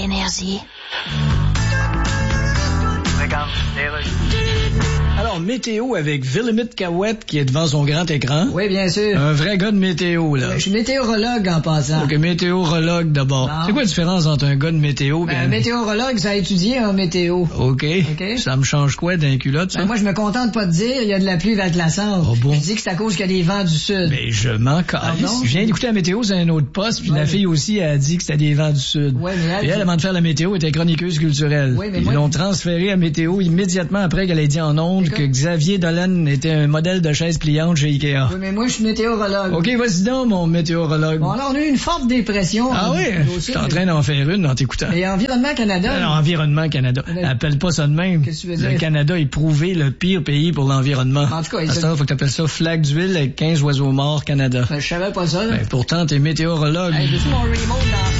Énergie. Alors, météo avec Villemite Cahouette qui est devant son grand écran. Oui, bien sûr. Un vrai gars de météo, là. Je suis météorologue en passant. OK, météorologue d'abord. Non. C'est quoi la différence entre un gars de météo et Un météorologue, ça a étudié en météo. OK. OK. Ça me change quoi d'un culotte, ça? Ben, moi, je me contente pas de dire, il y a de la pluie verglaçante. Oh bon? Je dis que c'est à cause qu'il y a des vents du sud. Ben, je m'en calisse. Pardon? Je viens d'écouter la météo sur un autre poste, puis Ouais, la mais- fille aussi a dit que c'était des vents du sud. Ouais, mais elle- Et elle, avant de faire la météo, était chroniqueuse culturelle. Oui, mais Ils moi- l'ont transférée à météo immédiatement après qu'elle ait dit en ondes D'accord. que Xavier Dolan était un modèle de chaise pliante chez Ikea. Oui, mais moi, je suis météorologue. OK, vas-y donc, mon météorologue. Bon, là, on a eu une forte dépression. Ah oui? Au Je sud. suis en train d'en faire une en t'écoutant. Et Environnement Canada. Alors, Environnement Canada. Mais- Appelle pas ça de même. Qu'est-ce que tu veux Le dire? Canada est prouvé le pire pays pour l'environnement. En tout cas, À ce temps, faut que t'appelles ça flaque d'huile avec 15 oiseaux morts Canada. Ben, je savais pas ça, là. Ben, pourtant, t'es météorologue. Hey, veux-tu mon remote dans